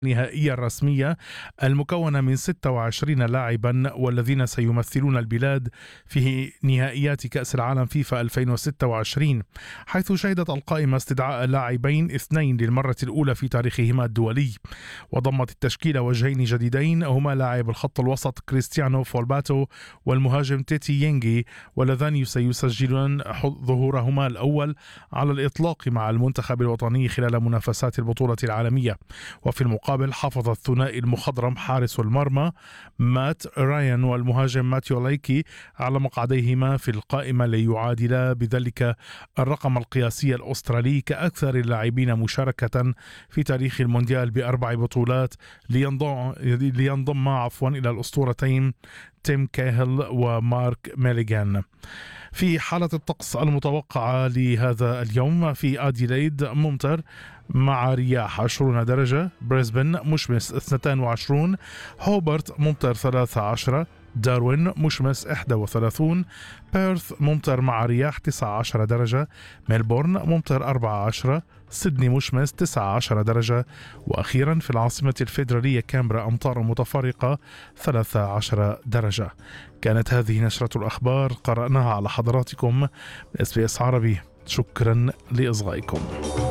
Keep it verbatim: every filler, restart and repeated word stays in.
النهائية الرسمية المكونة من ستة وعشرين لاعبا والذين سيمثلون البلاد في نهائيات كأس العالم فيفا ألفين وستة وعشرين، حيث شهدت القائمة استدعاء لاعبين اثنين للمرة الأولى في تاريخهما الدولي. وضمت التشكيلة وجهين جديدين هما لاعب الخط الوسط كريستيانو فولباتو والمهاجم تيتي ينجي، واللذان سيسجلان ظهورهما الأول على الإطلاق مع المنتخب الوطني خلال منافسات البطولة العالمية. وفي المقابل حافظ الثنائي المخضرم حارس المرمى مات رايان والمهاجم ماتيو لايكي على مقعديهما في القائمة ليعادلا بذلك الرقم القياسي الأسترالي كأكثر اللاعبين مشاركة في تاريخ المونديال بأربع بطولات، لينضم, لينضم عفوا إلى الأسطورتين تيم كاهل ومارك ميليغان. في حالة الطقس المتوقعة لهذا اليوم: في أديلايد ممطر مع رياح عشرين درجة، بريسبن مشمس اثنين وعشرين، هوبرت ممطر ثلاثة عشر، داروين مشمس واحد وثلاثين، بيرث ممطر مع رياح تسعة عشر درجة، ميلبورن ممطر أربعة عشر، سيدني مشمس تسعة عشر درجة، وأخيرا في العاصمة الفيدرالية كامبرا أمطار متفرقة ثلاثة عشر درجة. كانت هذه نشرة الأخبار قرأناها على حضراتكم اس بي اس عربي. شكرا لإصغائكم.